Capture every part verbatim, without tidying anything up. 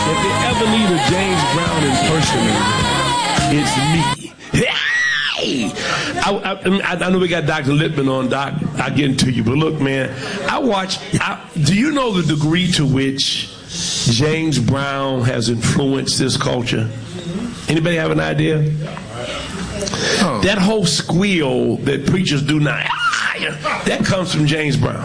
If they ever need a James Brown impersonator, it's me. Hey! I, I, I know we got Doctor Lippman on, Doc. I'll get into you. But look, man, I watch. I, do you know the degree to which James Brown has influenced this culture? Anybody have an idea? Oh. That whole squeal that preachers do now, that comes from James Brown.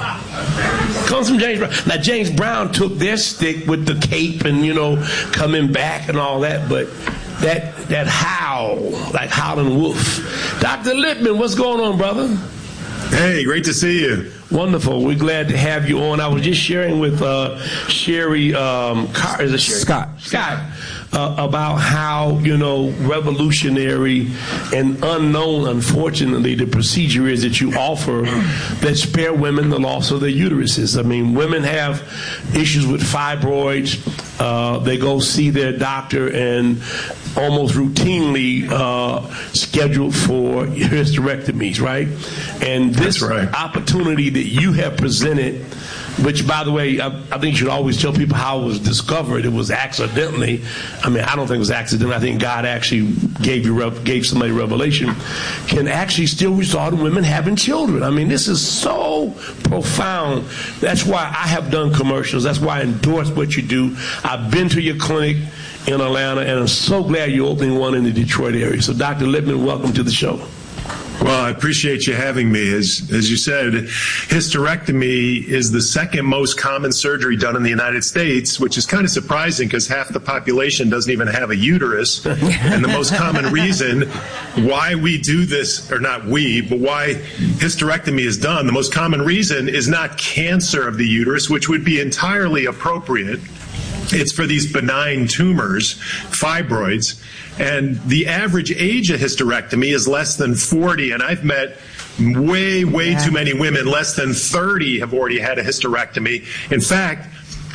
Comes from James Brown. Now, James Brown took their stick with the cape and, you know, coming back and all that, but that that howl, like howling wolf. Doctor Lippman, what's going on, brother? Hey, great to see you. Wonderful. We're glad to have you on. I was just sharing with uh, Sherry, um, Car- is it Sherry? Scott. Scott. Uh, about how, you know, revolutionary and unknown, unfortunately, the procedure is that you offer that spare women the loss of their uteruses. I mean, women have issues with fibroids. Uh, they go see their doctor and almost routinely uh, scheduled for hysterectomies, right? And this right. opportunity that you have presented, which, by the way, I, I think you should always tell people how it was discovered. It was accidentally. I mean, I don't think it was accidental. I think God actually gave you gave somebody revelation. Can actually still result in women having children. I mean, this is so profound. That's why I have done commercials. That's why I endorse what you do. I've been to your clinic in Atlanta, and I'm so glad you're opening one in the Detroit area. So, Doctor Lippman, welcome to the show. Well, I appreciate you having me. As as you said, hysterectomy is the second most common surgery done in the United States, which is kind of surprising because half the population doesn't even have a uterus. And the most common reason why we do this, or not we, but why hysterectomy is done, the most common reason is not cancer of the uterus, which would be entirely appropriate. It's for these benign tumors, fibroids. And the average age of hysterectomy is less than forty, and I've met way, way yeah. too many women, less than thirty, have already had a hysterectomy. In fact,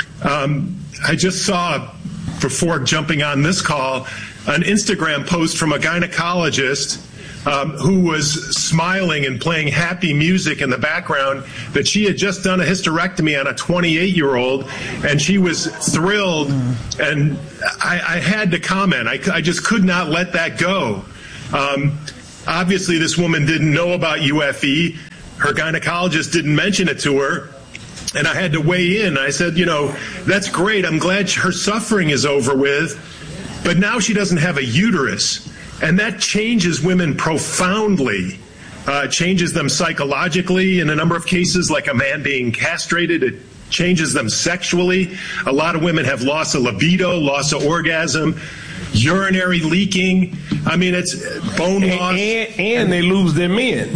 um, I just saw, before jumping on this call, an Instagram post from a gynecologist um, who was smiling and playing happy music in the background that she had just done a hysterectomy on a twenty-eight-year-old, and she was thrilled, mm. and I, I had to comment. I, I just could not let that go. Um, obviously, this woman didn't know about U F E. Her gynecologist didn't mention it to her. And I had to weigh in. I said, you know, that's great. I'm glad her suffering is over with. But now she doesn't have a uterus. And that changes women profoundly. Uh, it changes them psychologically in a number of cases, like a man being castrated. It changes them sexually. A lot of women have loss of libido, loss of orgasm, urinary leaking. I mean, it's bone and, loss. And, and they lose their men.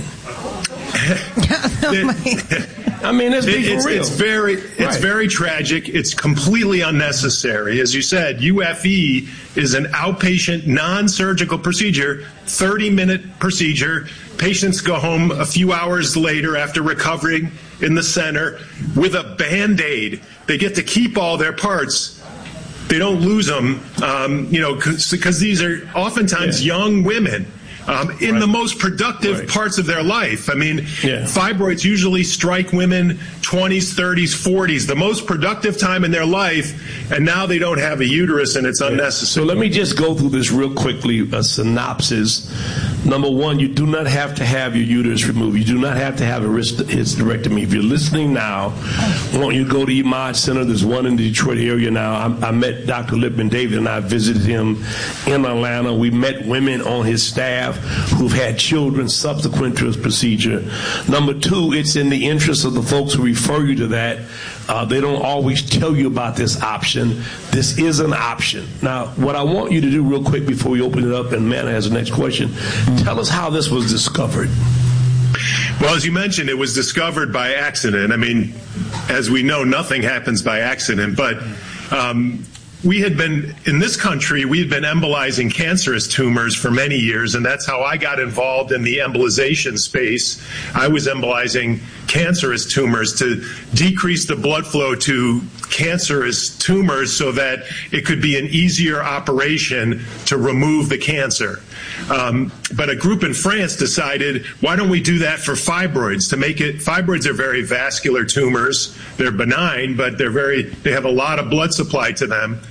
I mean, let's be it's, for real. It's very, it's right. very tragic. It's completely unnecessary. As you said, U F E is an outpatient, non-surgical procedure, thirty-minute procedure. Patients go home a few hours later after recovering in the center with a Band-Aid. They get to keep all their parts. They don't lose them, um, you know, because these are oftentimes yeah. young women. Um, in right. the most productive right. parts of their life. I mean, yeah. fibroids usually strike women twenties, thirties, forties, the most productive time in their life, and now they don't have a uterus, and it's yeah. unnecessary. So let me just go through this real quickly, a synopsis. Number one, you do not have to have your uterus removed. You do not have to have a hysterectomy. If you're listening now, I want you to go to Imad Center. There's one in the Detroit area now. I, I met Doctor Lippman. David and I visited him in Atlanta. We met women on his staff who've had children subsequent to his procedure. Number two, it's in the interest of the folks who refer you to that. Uh, they don't always tell you about this option. This is an option. Now, what I want you to do real quick before we open it up, and Manna has the next question, tell us how this was discovered. Well, as you mentioned, it was discovered by accident. I mean, as we know, nothing happens by accident, but um, we had been, in this country, we had been embolizing cancerous tumors for many years, and that's how I got involved in the embolization space. I was embolizing cancerous tumors to decrease the blood flow to cancerous tumors so that it could be an easier operation to remove the cancer. Um, but a group in France decided, why don't we do that for fibroids to make it, fibroids are very vascular tumors. They're benign, but they're very, they have a lot of blood supply to them.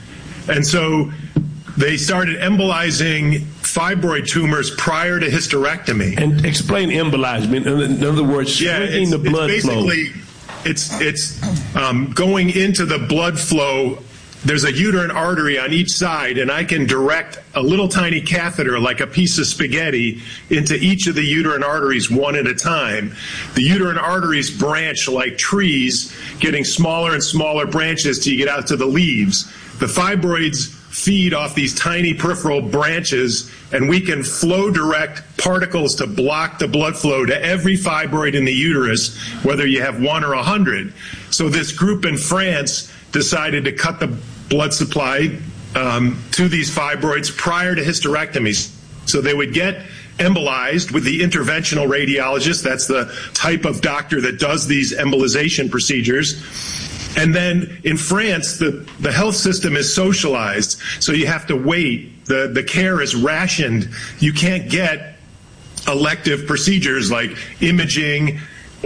And so they started embolizing fibroid tumors prior to hysterectomy. And explain embolizing. In other words, shrinking yeah, the blood it's basically, flow. It's, it's um, going into the blood flow. There's a uterine artery on each side, and I can direct a little tiny catheter like a piece of spaghetti into each of the uterine arteries one at a time. The uterine arteries branch like trees, getting smaller and smaller branches till you get out to the leaves. The fibroids feed off these tiny peripheral branches, and we can flow direct particles to block the blood flow to every fibroid in the uterus, whether you have one or a hundred. So this group in France decided to cut the blood supply um, to these fibroids prior to hysterectomies. So they would get embolized with the interventional radiologist. That's the type of doctor that does these embolization procedures. And then in France, the, the health system is socialized, so you have to wait. The, the care is rationed. You can't get elective procedures like imaging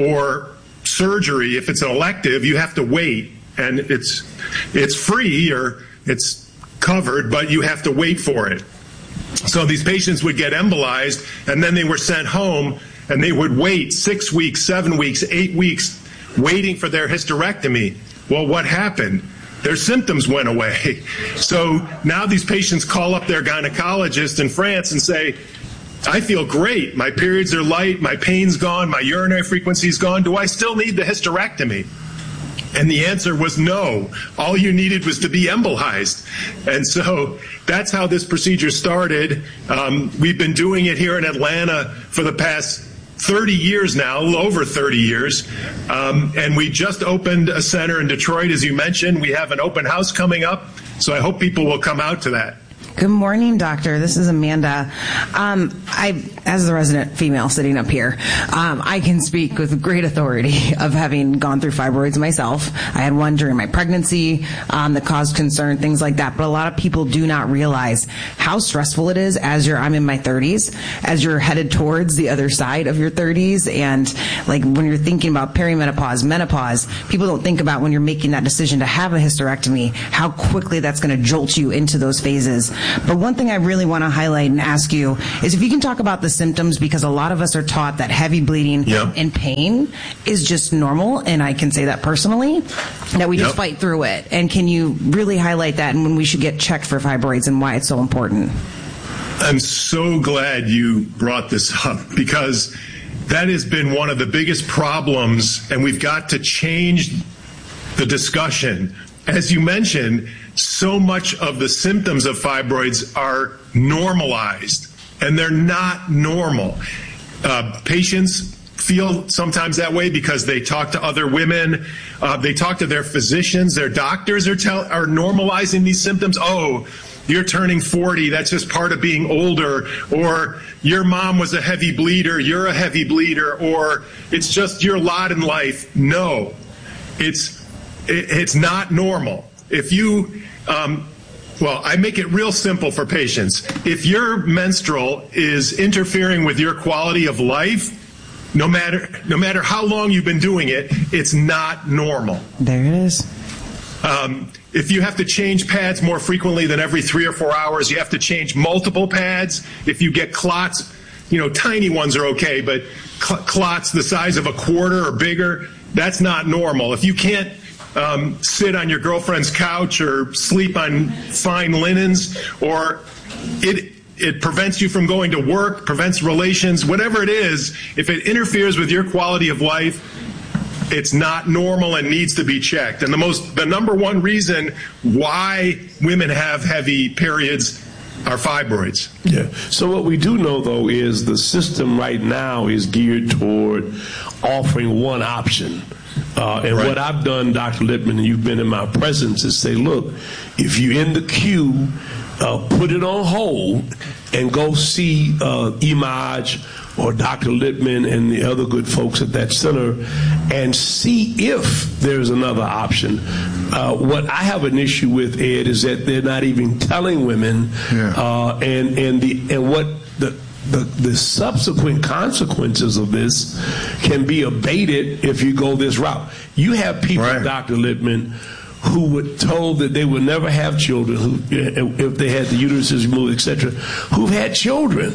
or surgery. If it's an elective, you have to wait, and it's, it's free or it's covered, but you have to wait for it. So these patients would get embolized, and then they were sent home, and they would wait six weeks, seven weeks, eight weeks, waiting for their hysterectomy. Well, what happened? Their symptoms went away. So now these patients call up their gynecologist in France and say, I feel great. My periods are light. My pain's gone. My urinary frequency's gone. Do I still need the hysterectomy? And the answer was no. All you needed was to be embolized. And so that's how this procedure started. Um, we've been doing it here in Atlanta for the past thirty years now, a little over thirty years. Um, and we just opened a center in Detroit, as you mentioned. We have an open house coming up, so I hope people will come out to that. Good morning, doctor. This is Amanda. Um, I, as the resident female sitting up here, um, I can speak with great authority of having gone through fibroids myself. I had one during my pregnancy um, that caused concern, things like that. But a lot of people do not realize how stressful it is as you're, I'm in my thirties, as you're headed towards the other side of your thirties. And like when you're thinking about perimenopause, menopause, people don't think about when you're making that decision to have a hysterectomy, how quickly that's going to jolt you into those phases. But one thing I really want to highlight and ask you is if you can talk about the symptoms, because a lot of us are taught that heavy bleeding yep. and pain is just normal, and I can say that personally, that we yep. just fight through it. And can you really highlight that and when we should get checked for fibroids and why it's so important? I'm so glad you brought this up, because that has been one of the biggest problems, and we've got to change the discussion. As you mentioned, so much of the symptoms of fibroids are normalized, and they're not normal. Uh, patients feel sometimes that way because they talk to other women, uh, they talk to their physicians, their doctors are, tell, are normalizing these symptoms. Oh, you're turning forty, that's just part of being older, or your mom was a heavy bleeder, you're a heavy bleeder, or it's just your lot in life. No, it's, it, it's not normal. If you, um, well, I make it real simple for patients. If your menstrual is interfering with your quality of life, no matter no matter how long you've been doing it, it's not normal. There it is. Um, if you have to change pads more frequently than every three or four hours, you have to change multiple pads. If you get clots, you know, tiny ones are okay, but cl- clots the size of a quarter or bigger, that's not normal. If you can't Um, sit on your girlfriend's couch or sleep on fine linens, or it it prevents you from going to work, prevents relations, whatever it is, if it interferes with your quality of life, it's not normal and needs to be checked. And the most the number one reason why women have heavy periods are fibroids. Yeah. So what we do know, though, is the system right now is geared toward offering one option. Uh, and right. what I've done, Doctor Lippman, and you've been in my presence, is say, look, if you're in the queue, uh, put it on hold and go see uh, Imaj or Doctor Lippman and the other good folks at that center and see if there's another option. Uh, what I have an issue with, Ed, is that they're not even telling women, yeah. uh, and and the and what the The, the subsequent consequences of this can be abated if you go this route. You have people, right. Doctor Lippman, who were told that they would never have children, who, if they had the uteruses removed, et cetera, who've had children.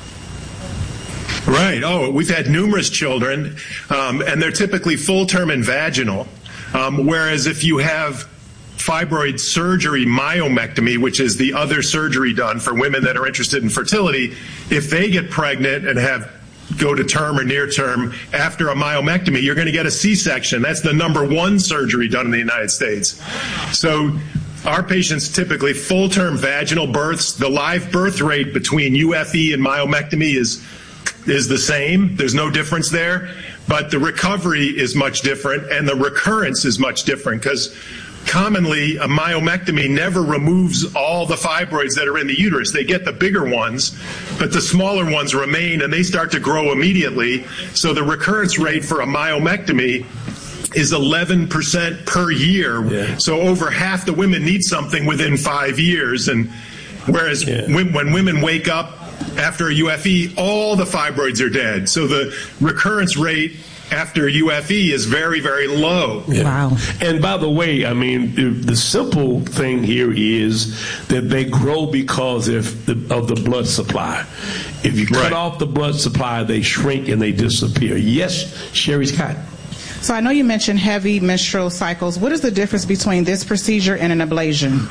Right. Oh, we've had numerous children, um, and they're typically full-term and vaginal, um, whereas if you have fibroid surgery, myomectomy, which is the other surgery done for women that are interested in fertility, if they get pregnant and have go to term or near term after a myomectomy, you're going to get a C-section. That's the number one surgery done in the United States. So our patients typically full-term vaginal births. The live birth rate between U F E and myomectomy is is the same. There's no difference there, but the recovery is much different and the recurrence is much different, because commonly a myomectomy never removes all the fibroids that are in the uterus. They get the bigger ones, but the smaller ones remain and they start to grow immediately. So the recurrence rate for a myomectomy is eleven percent per year. Yeah. So over half the women need something within five years. And whereas yeah. when, when women wake up after a U F E, all the fibroids are dead. So the recurrence rate after U F E is very, very low. Yeah. Wow. And by the way, I mean, the simple thing here is that they grow because of the, of the blood supply. If you cut right. off the blood supply, they shrink and they disappear. Yes, Sherry Scott. So I know you mentioned heavy menstrual cycles. What is the difference between this procedure and an ablation?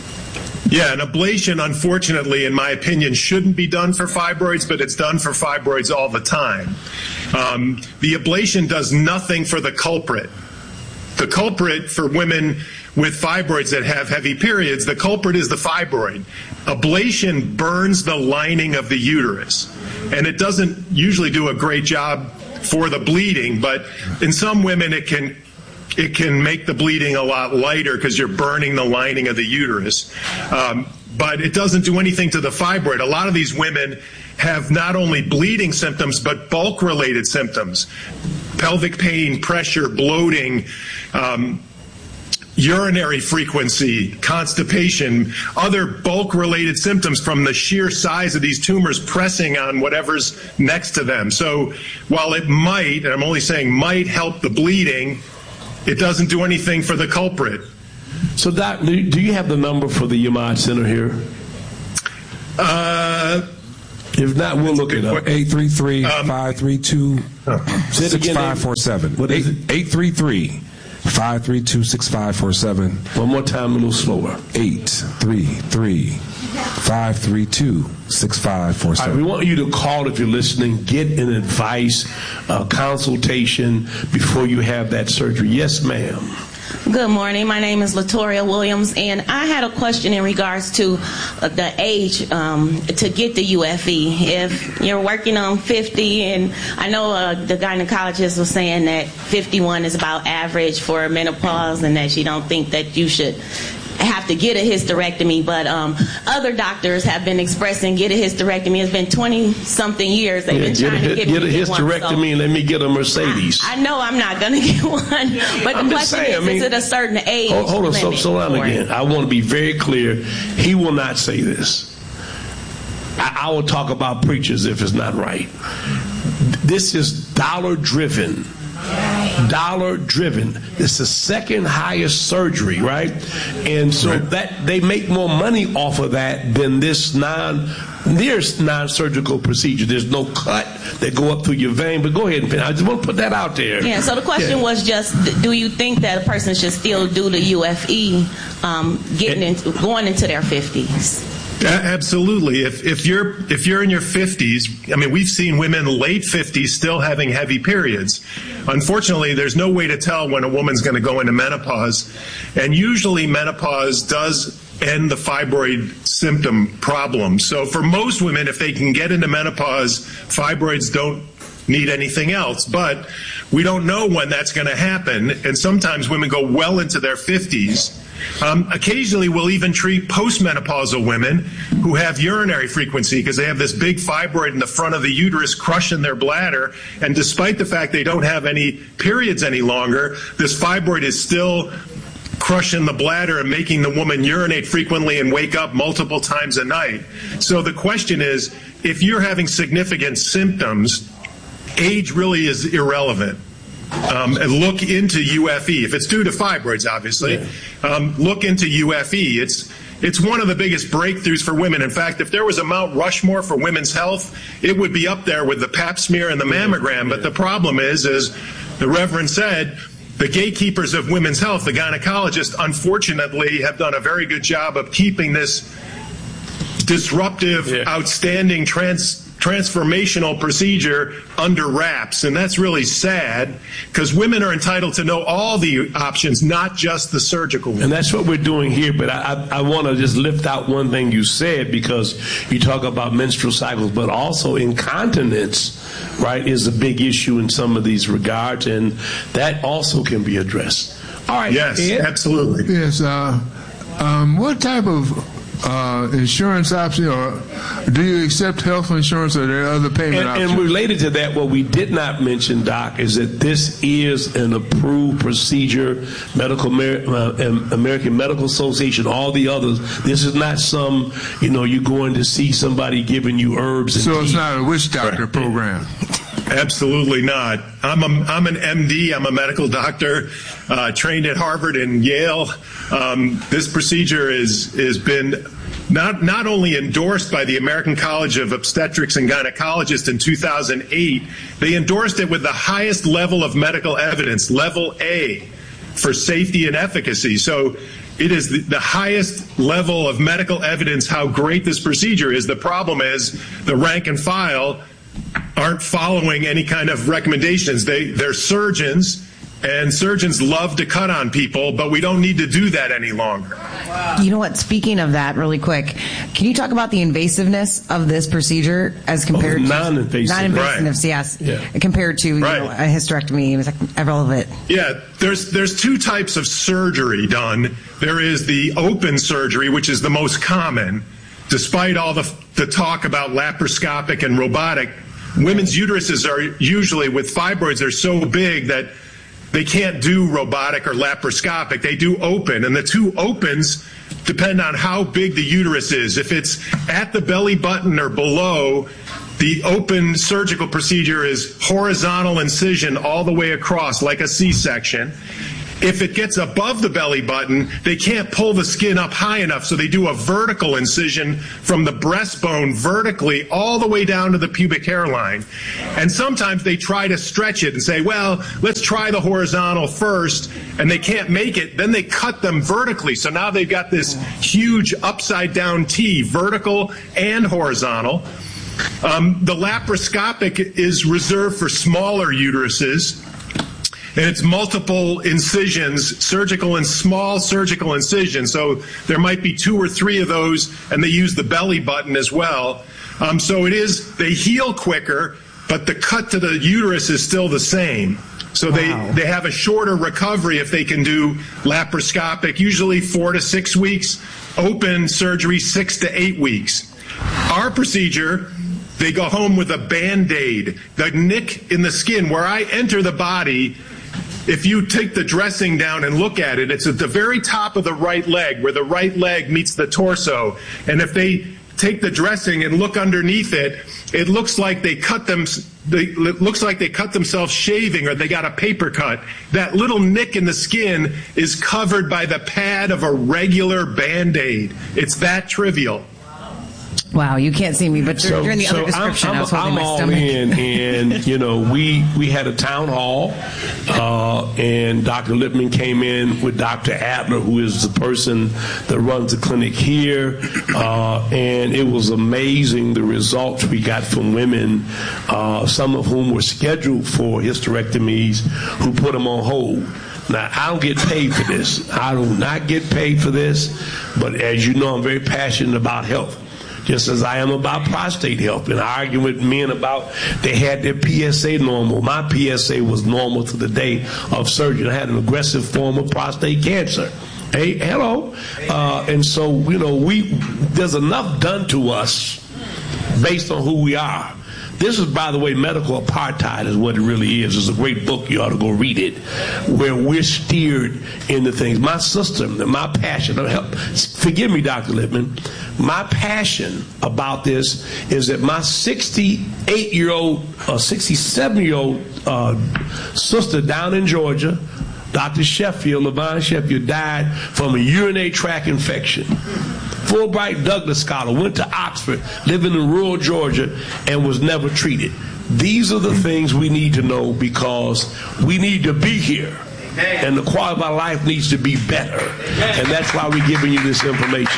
Yeah, an ablation, unfortunately, in my opinion, shouldn't be done for fibroids, but it's done for fibroids all the time. Um, the ablation does nothing for the culprit. The culprit for women with fibroids that have heavy periods, the culprit is the fibroid. Ablation burns the lining of the uterus, and it doesn't usually do a great job for the bleeding, but in some women it can it can make the bleeding a lot lighter because you're burning the lining of the uterus. Um, but it doesn't do anything to the fibroid. A lot of these women have not only bleeding symptoms, but bulk-related symptoms. Pelvic pain, pressure, bloating, um, urinary frequency, constipation, other bulk-related symptoms from the sheer size of these tumors pressing on whatever's next to them. So while it might, and I'm only saying might, help the bleeding, it doesn't do anything for the culprit. So, Doc, do you have the number for the Yamad Center here? Uh, if not, we'll look it up. eight three three, five three two, six five four seven. What is it? eight three three, five three two, six five four seven. One more time, a little slower. eight three three, five three two, six five four seven. Right, we want you to call if you're listening, get an advice, uh, consultation before you have that surgery. Yes, ma'am. Good morning. My name is Latoria Williams, and I had a question in regards to uh, the age um, to get the U F E. If you're working on fifty, and I know uh, the gynecologist was saying that fifty-one is about average for menopause, and that she don't think that you should have to get a hysterectomy, but um, other doctors have been expressing get a hysterectomy. It's been twenty-something years. They've yeah, been trying a, to get, get me a to get hysterectomy one, so and let me get a Mercedes. I, I know I'm not going to get one, but I'm the just question saying, is, I mean, is it a certain age Hold, hold on, so, limit so down for again. it? I want to be very clear. He will not say this. I, I will talk about preachers if it's not right. This is dollar-driven. Dollar driven. It's the second highest surgery, right? And so right. that they make more money off of that than this non near non-surgical procedure. There's no cut that go up through your vein. But go ahead and finish. I just want to put that out there. Yeah. So the question yeah. was just: do you think that a person should still do the U F E, um, getting into going into their fifties? Absolutely. If if you're if you're in your fifties, I mean, we've seen women late fifties still having heavy periods. Unfortunately, there's no way to tell when a woman's going to go into menopause, and usually menopause does end the fibroid symptom problem. So for most women, if they can get into menopause, fibroids don't need anything else. But we don't know when that's going to happen, and sometimes women go well into their fifties. Um, occasionally, we'll even treat postmenopausal women who have urinary frequency because they have this big fibroid in the front of the uterus crushing their bladder. And despite the fact they don't have any periods any longer, this fibroid is still crushing the bladder and making the woman urinate frequently and wake up multiple times a night. So the question is, if you're having significant symptoms, age really is irrelevant. um, look into U F E. If it's due to fibroids, obviously, yeah. um, look into U F E. It's It's one of the biggest breakthroughs for women. In fact, if there was a Mount Rushmore for women's health, it would be up there with the pap smear and the mammogram. But the problem is, as the Reverend said, the gatekeepers of women's health, the gynecologists, unfortunately have done a very good job of keeping this disruptive, yeah. outstanding trans transformational procedure under wraps. And that's really sad, because women are entitled to know all the options, not just the surgical one. And that's what we're doing here. But I, I, I want to just lift out one thing you said, because you talk about menstrual cycles, but also incontinence, right, is a big issue in some of these regards, and that also can be addressed. All right. Yes, Ed? absolutely. Yes. Uh, um, what type of Uh, insurance option, or do you accept health insurance, or are there other payment and, options? And related to that, what we did not mention, Doc, is that this is an approved procedure, medical uh, American Medical Association, all the others. This is not some, you know, you're going to see somebody giving you herbs. And so tea. It's not a witch doctor right. program. Absolutely not. I'm a, I'm an M D. I'm a medical doctor, uh, trained at Harvard and Yale. Um, this procedure is has been not not only endorsed by the American College of Obstetrics and Gynecologists in two thousand eight, they endorsed it with the highest level of medical evidence, level A, for safety and efficacy. So it is the, the highest level of medical evidence how great this procedure is. The problem is the rank and file aren't following any kind of recommendations. They, they're surgeons, and surgeons love to cut on people, but we don't need to do that any longer. Wow. You know what? Speaking of that, really quick, can you talk about the invasiveness of this procedure as compared oh, to non-invasive? Non-invasive, right. yes, yeah. compared to you right. know, a hysterectomy, it was like irrelevant. Yeah, there's there's two types of surgery done. There is the open surgery, which is the most common, despite all the the talk about laparoscopic and robotic. Women's uteruses are usually, with fibroids, they're so big that they can't do robotic or laparoscopic. They do open, and the two opens depend on how big the uterus is. If it's at the belly button or below, the open surgical procedure is horizontal incision all the way across, like a C-section. If it gets above the belly button, they can't pull the skin up high enough, so they do a vertical incision from the breastbone vertically all the way down to the pubic hairline. And sometimes they try to stretch it and say, well, let's try the horizontal first, and they can't make it. Then they cut them vertically, so now they've got this huge upside-down T, vertical and horizontal. Um, the laparoscopic is reserved for smaller uteruses, and it's multiple incisions, surgical and small surgical incisions. So there might be two or three of those, and they use the belly button as well. Um, so it is, they heal quicker, but the cut to the uterus is still the same. So wow. they, they have a shorter recovery if they can do laparoscopic, usually four to six weeks, open surgery six to eight weeks. Our procedure, they go home with a Band-Aid. The nick in the skin where I enter the body, if you take the dressing down and look at it, it's at the very top of the right leg, where the right leg meets the torso. And if they take the dressing and look underneath it, it looks like they cut them. They, it looks like they cut themselves shaving, or they got a paper cut. That little nick in the skin is covered by the pad of a regular Band-Aid. It's that trivial. Wow, you can't see me, but so, during the so other description, I'm, I'm, I was holding I'm my all stomach. in, and you know, we we had a town hall, uh, and Doctor Lippman came in with Doctor Adler, who is the person that runs the clinic here, uh, and it was amazing the results we got from women, uh, some of whom were scheduled for hysterectomies, who put them on hold. Now, I don't get paid for this. I do not get paid for this, but as you know, I'm very passionate about health. Just as I am about prostate health, and I argue with men about they had their P S A normal. My P S A was normal to the day of surgery. I had an aggressive form of prostate cancer. Hey, hello. Uh, and so, you know, we there's enough done to us based on who we are This is, by the way, medical apartheid is what it really is. It's a great book. You ought to go read it, where we're steered into things. My system, my passion, help, forgive me, Doctor Lippman, my passion about this is that my sixty-eight-year-old, uh, sixty-seven-year-old uh, sister down in Georgia, Doctor Sheffield, Levon Sheffield, died from a urinary tract infection. Fulbright Douglas scholar, went to Oxford, living in rural Georgia, and was never treated. These are the things we need to know, because we need to be here, and the quality of our life needs to be better, and that's why we're giving you this information.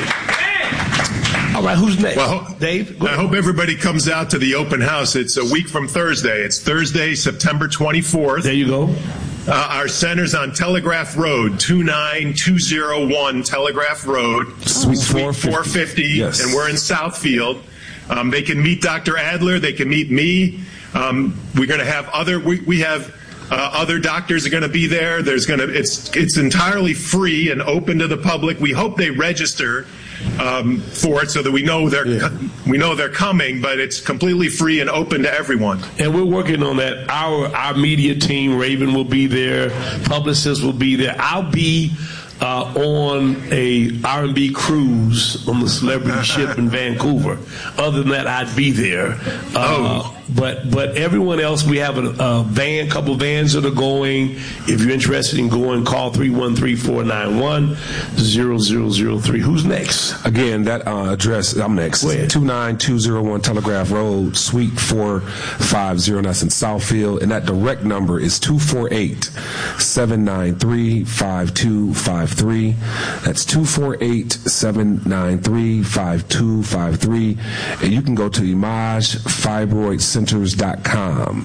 All right, who's next? Well, Dave? I hope everybody comes out to the open house. It's a week from Thursday. It's Thursday, September twenty-fourth. There you go. Uh, our center's on Telegraph Road, two nine two zero one Telegraph Road. Suite four fifty, yes. And we're in Southfield. Um, they can meet Doctor Adler. They can meet me. Um, we're going to have other, we, we have uh, other doctors are going to be there. There's going to, it's, it's entirely free and open to the public. We hope they register um, for it so that we know they're yeah. we know they're coming, but it's completely free and open to everyone. And we're working on that. Our our media team, Raven, will be there. Publicists will be there. I'll be uh, on a R and B cruise on the celebrity ship in Vancouver. Other than that, I'd be there. Uh, oh. But but everyone else, we have a, a van, couple vans that are going. If you're interested in going, call three one three, four nine one, zero zero zero three. Who's next? Again, that uh, address, I'm next. two nine two zero one Telegraph Road, Suite four fifty, and that's in Southfield. And that direct number is two four eight, seven nine three, five two five three. That's two four eight, seven nine three, five two five three. And you can go to Image Fibroid Centers dot com,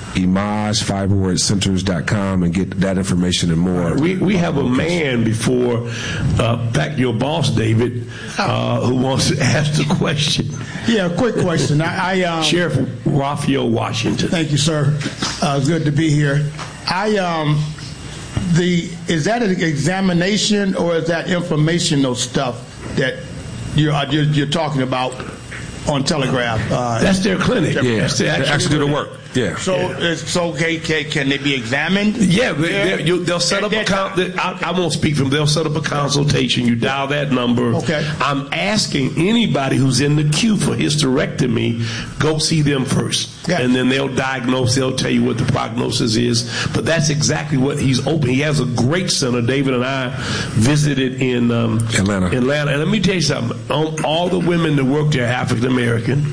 Image Fibroid Centers dot com, and get that information and more. We we have a man before, uh, back your boss, David, uh, who wants to ask the question. Yeah, quick question. I, I um, Sheriff Raphael Washington. Thank you, sir. Uh, good to be here. I um, the is that an examination or is that informational stuff that you're you're, you're talking about on Telegraph? Uh, That's their clinic. Yeah, That's their they actually do the work. Yeah. So yeah. it's so okay. Can, can they be examined? Yeah, they, you, they'll set up a con- I, I won't speak for them. They'll set up a consultation. You dial that number. Okay. I'm asking anybody who's in the queue for hysterectomy, go see them first, yeah. and then they'll diagnose. They'll tell you what the prognosis is. But that's exactly what he's open. He has a great center. David and I visited in um, Atlanta. Atlanta, and let me tell you something. All the women that work there are African American.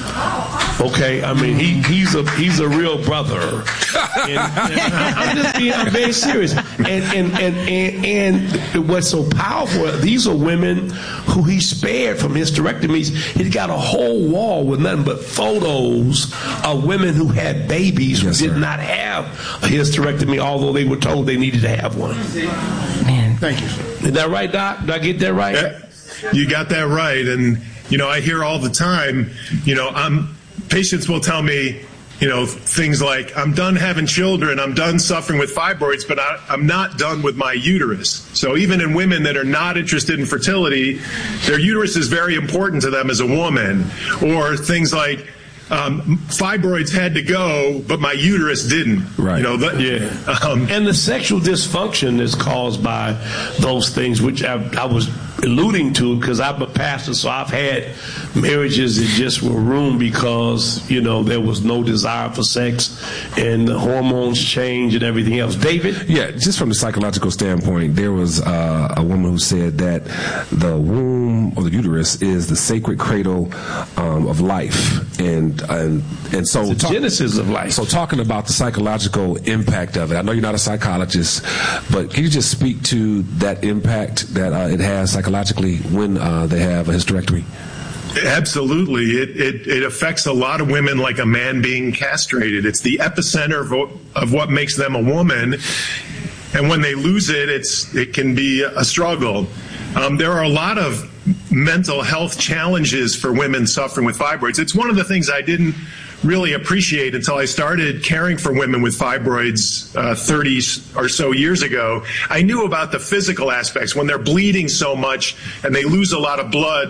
Okay, I mean he he's a he's a real brother. And, and I'm just being I'm very serious. And and, and and and what's so powerful? These are women who he spared from hysterectomies. He's got a whole wall with nothing but photos of women who had babies who yes, did sir. not have a hysterectomy, although they were told they needed to have one. Man, thank you. Is that right, Doc? Did I get that right? Yeah, you got that right. And you know, I hear all the time, you know, I'm, patients will tell me, you know, things like, I'm done having children, I'm done suffering with fibroids, but I, I'm not done with my uterus. So even in women that are not interested in fertility, their uterus is very important to them as a woman. Or things like, um, fibroids had to go, but my uterus didn't. Right. You know, the, Yeah. Um, and the sexual dysfunction is caused by those things, which I, I was alluding to, because I'm a pastor, so I've had marriages that just were ruined because, you know, there was no desire for sex and the hormones change and everything else. David? Yeah, just from the psychological standpoint, there was uh, a woman who said that the womb or the uterus is the sacred cradle um, of life. And and, and so the talk, genesis of life. So talking about the psychological impact of it, I know you're not a psychologist, but can you just speak to that impact that uh, it has psychologically when uh, they have a hysterectomy? Absolutely. It, it it affects a lot of women like a man being castrated. It's the epicenter of what, of what makes them a woman. And when they lose it, it's it can be a struggle. Um, there are a lot of mental health challenges for women suffering with fibroids. It's one of the things I didn't really appreciate until I started caring for women with fibroids uh, thirty or so years ago. I knew about the physical aspects. When they're bleeding so much and they lose a lot of blood,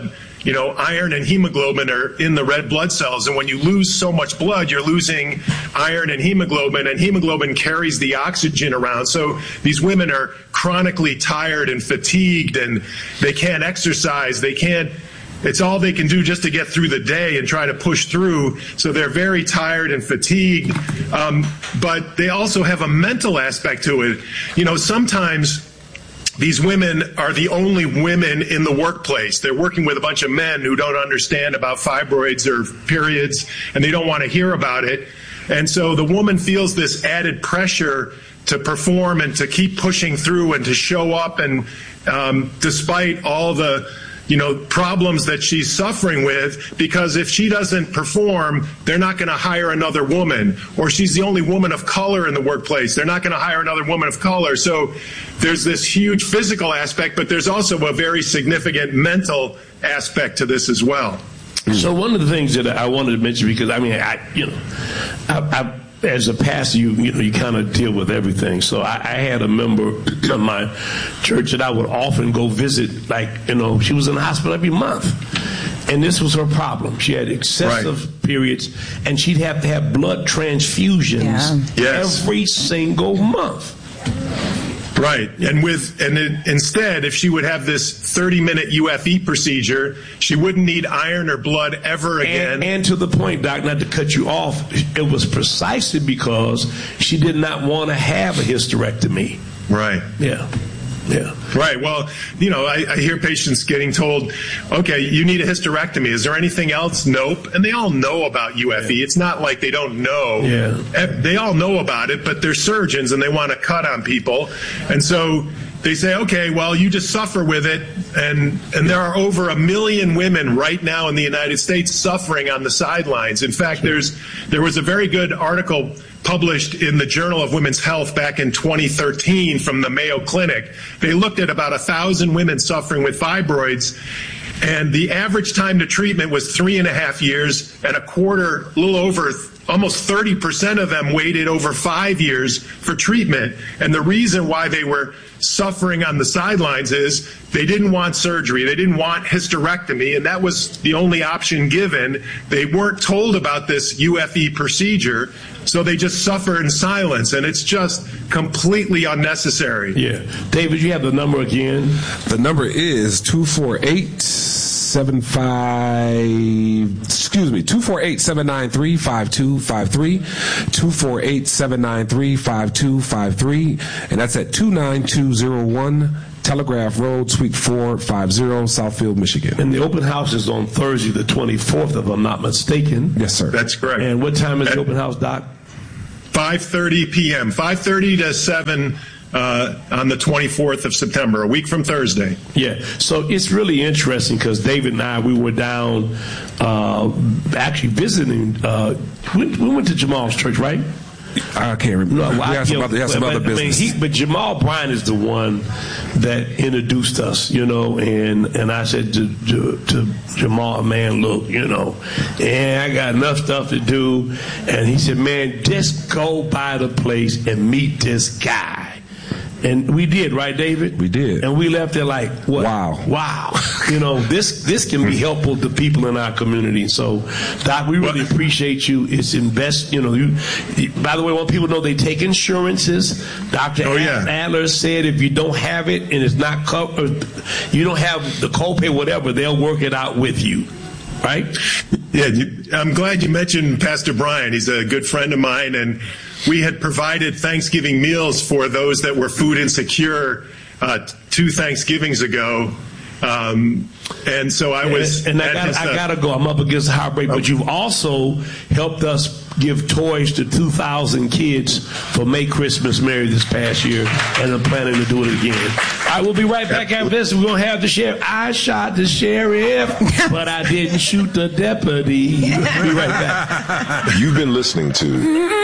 you know, iron and hemoglobin are in the red blood cells. And when you lose so much blood, you're losing iron and hemoglobin, and hemoglobin carries the oxygen around. So these women are chronically tired and fatigued, and they can't exercise. They can't, it's all they can do just to get through the day and try to push through. So they're very tired and fatigued. Um, but they also have a mental aspect to it. You know, sometimes these women are the only women in the workplace. They're working with a bunch of men who don't understand about fibroids or periods, and they don't want to hear about it. And so the woman feels this added pressure to perform and to keep pushing through and to show up. And um, despite all the, you know, problems that she's suffering with, because if she doesn't perform, they're not going to hire another woman. Or she's the only woman of color in the workplace. They're not going to hire another woman of color. So there's this huge physical aspect, but there's also a very significant mental aspect to this as well. So one of the things that I wanted to mention, because I mean, I, you know, I, I as a pastor, you you know, you kind of deal with everything. So I, I had a member of my church that I would often go visit. Like, you know, she was in the hospital every month, and this was her problem. She had excessive right. periods, and she'd have to have blood transfusions yeah. yes. every single month. Right, and with and it, instead, if she would have this thirty-minute U F E procedure, she wouldn't need iron or blood ever again. And, and to the point, Doc, not to cut you off, it was precisely because she did not want to have a hysterectomy. Right. Yeah. Yeah. Right. Well, you know, I, I hear patients getting told, okay, you need a hysterectomy. Is there anything else? Nope. And they all know about U F E. Yeah. It's not like they don't know. Yeah. They all know about it, but they're surgeons and they want to cut on people. And so they say, okay, well, you just suffer with it. And, and there are over a million women right now in the United States suffering on the sidelines. In fact, there's there was a very good article published in the Journal of Women's Health back in twenty thirteen from the Mayo Clinic. They looked at about a thousand women suffering with fibroids, and the average time to treatment was three and a half years, and a quarter, a little over, almost thirty percent of them waited over five years for treatment. And the reason why they were suffering on the sidelines is they didn't want surgery. They didn't want hysterectomy, and that was the only option given. They weren't told about this U F E procedure, so they just suffer in silence, and it's just completely unnecessary. Yeah. David, you have the number again? The number is two four eight, seven five, excuse me, two four eight, seven nine three, five two five three, two four eight, seven nine three, five two five three, and that's at two nine two zero one Telegraph Road, Suite four fifty, Southfield, Michigan. And the open house is on Thursday, the twenty-fourth, if I'm not mistaken. Yes, sir. That's correct. And what time is the open house, Doc? five thirty p.m., five thirty to seven uh, on the twenty-fourth of September, a week from Thursday. Yeah, so it's really interesting because David and I, we were down uh, actually visiting. Uh, we, we went to Jamal's church, right? I can't remember. No, we I, have some, know, other, have some but, other business. I mean, he, but Jamal Bryant is the one that introduced us, you know, and, and I said to, to, to Jamal, man, look, you know, and I got enough stuff to do. And he said, man, just go by the place and meet this guy. And we did, right, David? We did. And we left there like, what? Wow. Wow. You know, this this can be helpful to people in our community. So, Doc, we really appreciate you. It's invest, you know, you, by the way, I want people to know they take insurances. Doctor Oh, yeah. Adler said if you don't have it and it's not covered, you don't have the copay, whatever, they'll work it out with you. Right? Yeah, you, I'm glad you mentioned Pastor Brian. He's a good friend of mine, and we had provided Thanksgiving meals for those that were food insecure uh, two Thanksgivings ago. Um, and so I was. And, and I, got, his, uh, I gotta go. I'm up against heartbreak. But you've also helped us give toys to two thousand kids for Make Christmas Merry this past year, and I'm planning to do it again. All right, we'll be right back after this. We're gonna have the sheriff. I shot the sheriff, but I didn't shoot the deputy. We'll be right back. You've been listening to